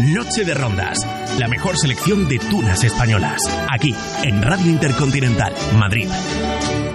Noche de Rondas, la mejor selección de tunas españolas, aquí en Radio Intercontinental, Madrid.